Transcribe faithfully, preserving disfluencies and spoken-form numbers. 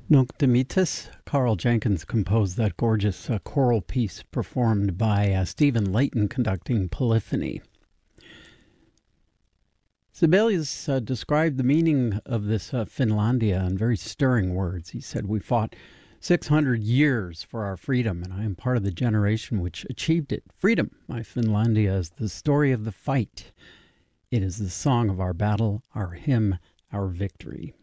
Nunc Dimittis. Carl Jenkins composed that gorgeous uh, choral piece performed by uh, Stephen Layton conducting Polyphony. Sibelius uh, described the meaning of this uh, Finlandia in very stirring words. He said, "We fought six hundred years for our freedom, and I am part of the generation which achieved it. Freedom, my Finlandia, is the story of the fight. It is the song of our battle, our hymn, our victory."